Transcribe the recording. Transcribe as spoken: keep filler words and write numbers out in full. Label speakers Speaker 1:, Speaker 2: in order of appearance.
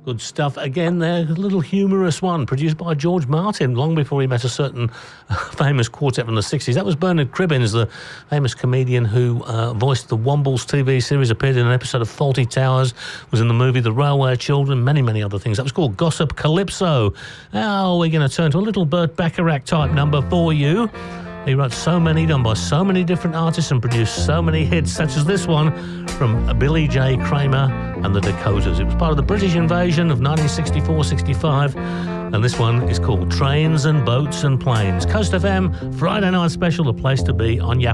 Speaker 1: Good stuff. Again, there, a little humorous one produced by George Martin long before he met a certain uh, famous quartet from the sixties. That was Bernard Cribbins, the famous comedian who uh, voiced the Wombles T V series, appeared in an episode of Fawlty Towers, was in the movie The Railway Children, many, many other things. That was called Gossip Calypso. Now we're going to turn to a little Burt Bacharach type number for you. He wrote so many, done by so many different artists and produced so many hits, such as this one from Billy J. Kramer and the Dakotas. It was part of the British invasion of nineteen sixty-four sixty-five, and this one is called Trains and Boats and Planes. Coast F M, Friday night special, the place to be on Yap.